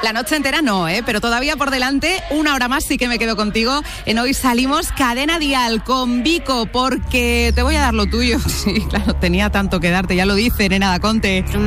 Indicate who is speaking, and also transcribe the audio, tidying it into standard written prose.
Speaker 1: La noche entera no, pero todavía por delante, una hora más sí que me quedo contigo. En Hoy Salimos, Cadena Dial con Vico, porque te voy a dar lo tuyo. Sí, claro, tenía tanto que darte, ya lo dice Nena Daconte.